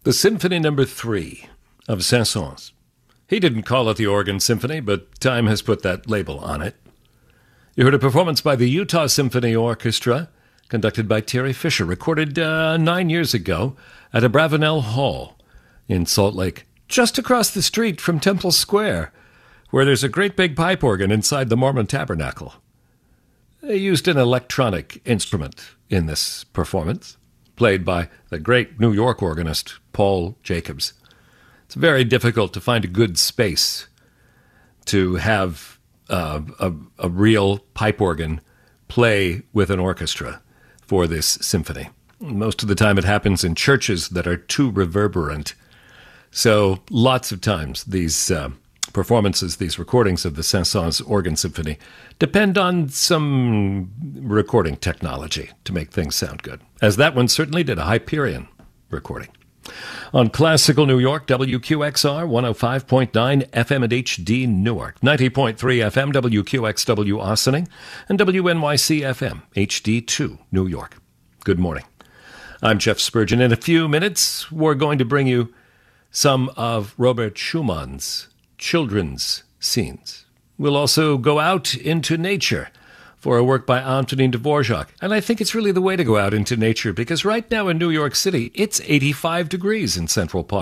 The Symphony No. 3 of Saint-Saëns. He didn't call it the Organ Symphony, but time has put that label on it. You heard a performance by the Utah Symphony Orchestra, conducted by Terry Fisher, recorded 9 years ago at Abravanel Hall in Salt Lake, just across the street from Temple Square, where there's a great big pipe organ inside the Mormon Tabernacle. They used an electronic instrument in this performance, played by the great New York organist Paul Jacobs. It's very difficult to find a good space to have a real pipe organ play with an orchestra for this symphony. Most of the time it happens in churches that are too reverberant. So lots of times these performances, these recordings of the Saint-Saëns Organ Symphony depend on some recording technology to make things sound good, as that one certainly did, a Hyperion recording. On Classical New York, WQXR 105.9 FM and HD Newark, 90.3 FM WQXW Ossining, and WNYC FM HD2 New York. Good morning. I'm Jeff Spurgeon. In a few minutes, we're going to bring you some of Robert Schumann's children's scenes. We'll also go out into nature for a work by Antonin Dvorak. And I think it's really the way to go out into nature, because right now in New York City, it's 85 degrees in Central Park.